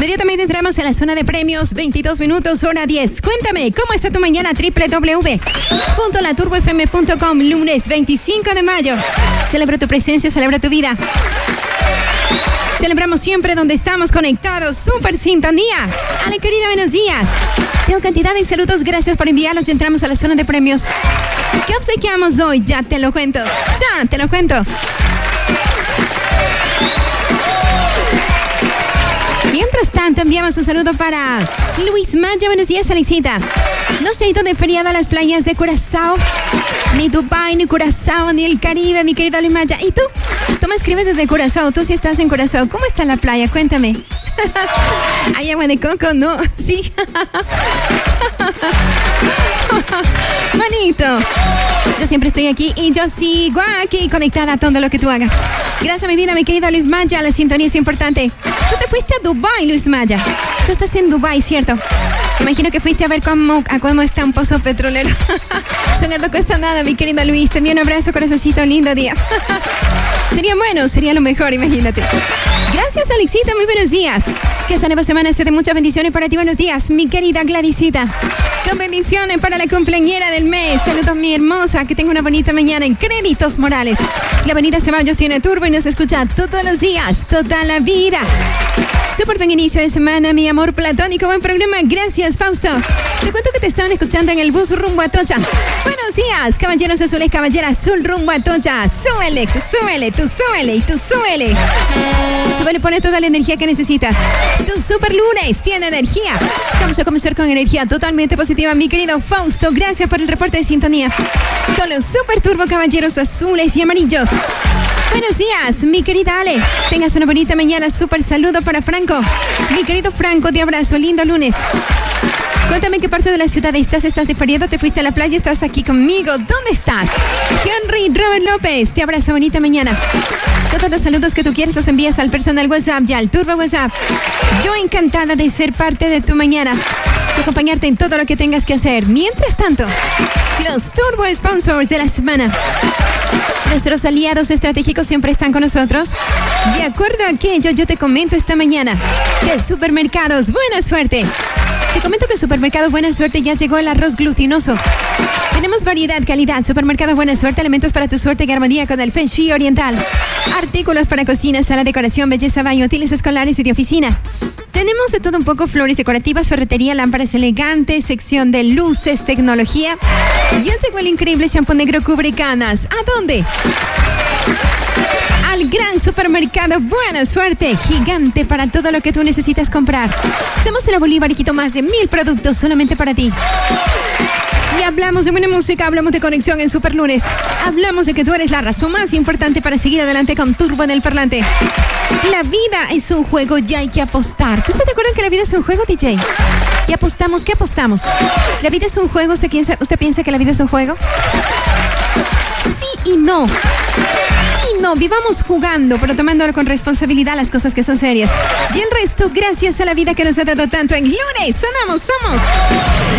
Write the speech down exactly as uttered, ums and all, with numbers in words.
Inmediatamente entramos en la zona de premios, veintidós minutos, hora diez. Cuéntame, ¿cómo está tu mañana? doble u doble u doble u punto la turbo f m punto com, lunes veinticinco de mayo. Celebro tu presencia, celebra tu vida. Celebramos siempre donde estamos conectados. Super sintonía. Ale, querida, buenos días. Tengo cantidad de saludos, gracias por enviarlos. Ya entramos a la zona de premios. ¿Qué obsequiamos hoy? Ya te lo cuento. Ya te lo cuento. Mientras tanto, enviamos un saludo para Luis Maya. Buenos días, Alexita. No se ha ido de feriado a las playas de Curazao, ni Dubái, ni Curazao, ni el Caribe, mi querido Luis Maya. ¿Y tú? Tú me escribes desde Curazao. Tú sí estás en Curazao. ¿Cómo está la playa? Cuéntame. ¿Hay agua de coco? No. Sí. Manito. Yo siempre estoy aquí y yo sigo aquí conectada a todo lo que tú hagas. Gracias, mi vida, mi querido Luis Maya. La sintonía es importante. Tú te fuiste a Dubái, Luis Maya. Tú estás en Dubái, ¿cierto? Imagino que fuiste a ver cómo, a cómo está un pozo petrolero. Soñar no cuesta nada, mi querido Luis. Te envío un abrazo, corazoncito, lindo día. Sería bueno, sería lo mejor, imagínate. Gracias, Alexita, muy buenos días. Que esta nueva semana sea de muchas bendiciones para ti. Buenos días, mi querida Gladysita. Con bendiciones para la cumpleañera del mes. Saludos, mi hermosa. Que tenga una bonita mañana en Créditos Morales. La avenida Ceballos tiene turbo y nos escucha todos los días, toda la vida. Súper buen inicio de semana, mi amor platónico. Buen programa. Gracias, Fausto. Te cuento que te estaban escuchando en el bus rumbo a Atocha. Buenos días, caballeros azules, caballera azul rumbo a Atocha. Súbele, súbele, tú súbele y tú súbele. Súbele, pone toda la energía que necesitas. Tu super lunes tiene energía. Vamos a comenzar con energía totalmente positiva, mi querido Fausto. Gracias por el reporte de sintonía. Con los super turbo caballeros azules y amarillos. Buenos días, mi querida Ale. Tengas una bonita mañana. Súper saludo para Franco. Mi querido Franco, te abrazo. Lindo lunes. Cuéntame en qué parte de la ciudad estás. ¿Estás de feriado? ¿Te fuiste a la playa? ¿Estás aquí conmigo? ¿Dónde estás? Henry Robert López, te abrazo. Bonita mañana. Todos los saludos que tú quieres los envías al personal WhatsApp y al Turbo WhatsApp. Yo encantada de ser parte de tu mañana. De acompañarte en todo lo que tengas que hacer. Mientras tanto, los Turbo Sponsors de la semana. Nuestros aliados estratégicos siempre están con nosotros. De acuerdo a aquello, yo te comento esta mañana que Supermercados Buena Suerte. Te comento que Supermercados Buena Suerte ya llegó el arroz glutinoso. Tenemos variedad, calidad. Supermercados Buena Suerte, elementos para tu suerte y armonía con el Feng Shui oriental. Artículos para cocina, sala, decoración, belleza, baño, útiles escolares y de oficina. Tenemos de todo un poco: flores decorativas, ferretería, lámparas elegantes, sección de luces, tecnología. Ya llegó el increíble shampoo negro cubre canas. ¿A dónde? Al gran Supermercado Buena Suerte, gigante para todo lo que tú necesitas comprar. Estamos en la Bolívar y quito más de mil productos solamente para ti. Y hablamos de buena música, hablamos de conexión en Super Lunes. Hablamos de que tú eres la razón más importante para seguir adelante con Turbo en el parlante. La vida es un juego y hay que apostar. ¿Tú estás de acuerdo en que la vida es un juego, D J? ¿Qué apostamos? ¿Qué apostamos? ¿La vida es un juego? ¿Usted piensa, usted piensa que la vida es un juego? Sí y no. No, vivamos jugando, pero tomándolo con responsabilidad las cosas que son serias. Y el resto, gracias a la vida que nos ha dado tanto en lunes. Sonamos, somos